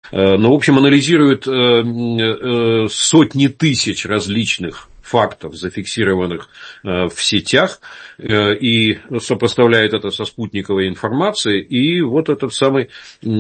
Ну, в общем, анализирует сотни тысяч различных фактов, зафиксированных в сетях, и сопоставляет это со спутниковой информацией, и вот эта самая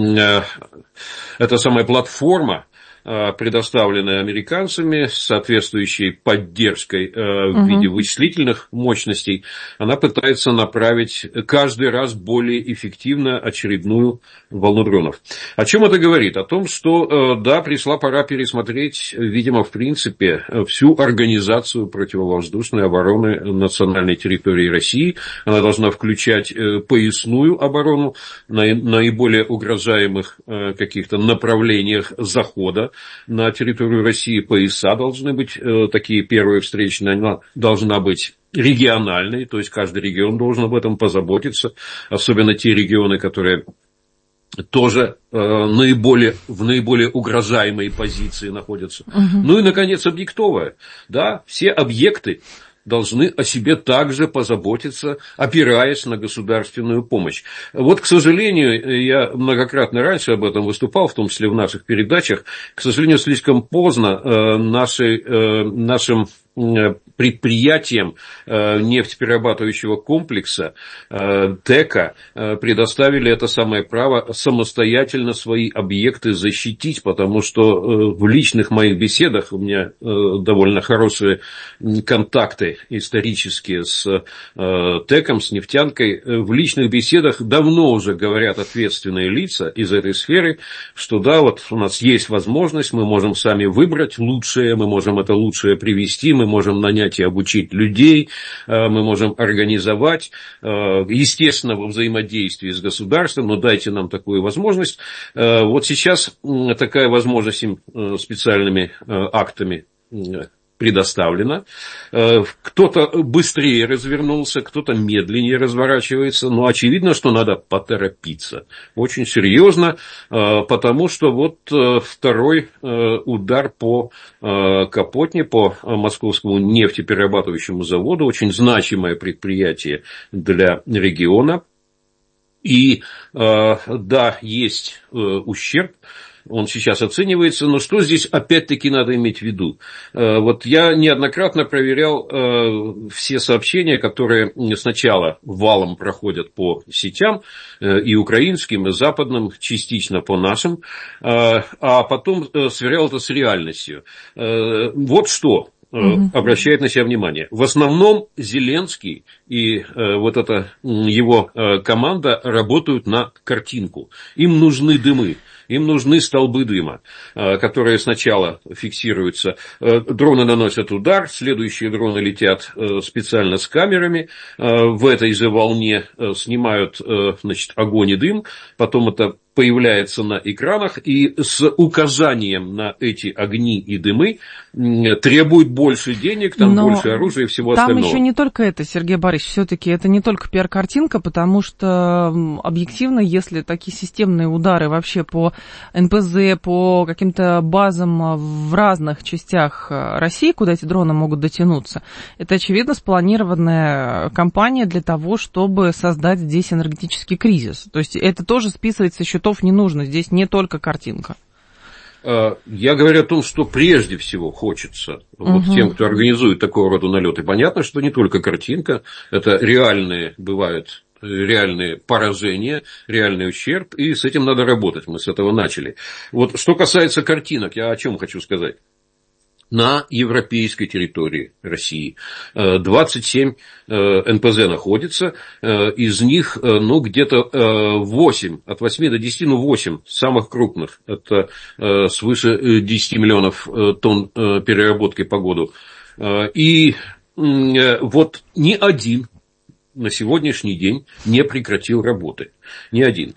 платформа, предоставленная американцами с соответствующей поддержкой в виде вычислительных мощностей, она пытается направить каждый раз более эффективно очередную волну дронов. О чем это говорит? О том, что, да, пришла пора пересмотреть, видимо, в принципе, всю организацию противовоздушной обороны национальной территории России. Она должна включать поясную оборону на наиболее угрожаемых каких-то направлениях захода на территорию России. Пояса должны быть такие первые встречные, она должна быть региональной, то есть каждый регион должен об этом позаботиться, особенно те регионы, которые тоже в наиболее угрожаемой позиции находятся. Ну и, наконец, объектовая. Да, все объекты должны о себе также позаботиться, опираясь на государственную помощь. Вот, к сожалению, я многократно раньше об этом выступал, в том числе в наших передачах, к сожалению, слишком поздно нашим предприятиям нефтеперерабатывающего комплекса ТЭКа предоставили это самое право самостоятельно свои объекты защитить, потому что в личных моих беседах, у меня довольно хорошие контакты исторические с ТЭКом, с нефтянкой, в личных беседах давно уже говорят ответственные лица из этой сферы, что да, вот у нас есть возможность, мы можем сами выбрать лучшее, мы можем это лучшее привести, мы можем нанять и обучить людей, мы можем организовать, естественно, во взаимодействии с государством, но дайте нам такую возможность. Вот сейчас такая возможность им специальными актами предоставлено. Кто-то быстрее развернулся, кто-то медленнее разворачивается, но очевидно, что надо поторопиться. Очень серьезно, потому что вот второй удар по Капотне, по Московскому нефтеперерабатывающему заводу, очень значимое предприятие для региона. И да, есть ущерб. Он сейчас оценивается, но что здесь опять-таки надо иметь в виду? Вот я неоднократно проверял все сообщения, которые сначала валом проходят по сетям, и украинским, и западным, частично по нашим, а потом сверял это с реальностью. Вот что обращает на себя внимание. В основном Зеленский и вот эта его команда работают на картинку. Им нужны дымы. Им нужны столбы дыма, которые сначала фиксируются. Дроны наносят удар, следующие дроны летят специально с камерами, в этой же волне снимают, значит, огонь и дым, потом это появляется на экранах, и с указанием на эти огни и дымы требует больше денег, там больше оружия и всего остального. Там еще не только это, Сергей Борисович, все-таки это не только пиар-картинка, потому что объективно, если такие системные удары вообще по НПЗ, по каким-то базам в разных частях России, куда эти дроны могут дотянуться, это, очевидно, спланированная кампания для того, чтобы создать здесь энергетический кризис. То есть это тоже списывается, счетов не нужно, здесь не только картинка. Я говорю о том, что прежде всего хочется вот тем, кто организует такого рода налеты. Понятно, что не только картинка, это реальные бывают реальные поражения, реальный ущерб, и с этим надо работать, мы с этого начали. Вот что касается картинок, я о чем хочу сказать. На европейской территории России 27 НПЗ находится, из них, ну, где-то 8, от 8 до 10, 8 самых крупных, это свыше 10 миллионов тонн переработки по году. И вот ни один на сегодняшний день не прекратил работы. Ни один.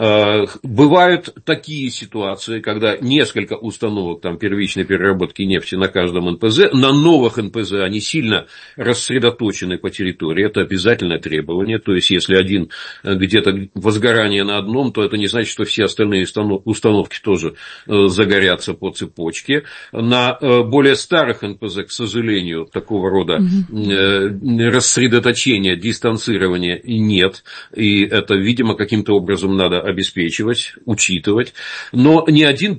Бывают такие ситуации, когда несколько установок там, первичной переработки нефти на каждом НПЗ, на новых НПЗ они сильно рассредоточены по территории, это обязательное требование, то есть если один где-то возгорание на одном, то это не значит, что все остальные установки тоже загорятся по цепочке. На более старых НПЗ, к сожалению, такого рода рассредоточения, дистанцирования нет, и это, видимо, каким-то образом надо обеспечивать, учитывать. Но ни один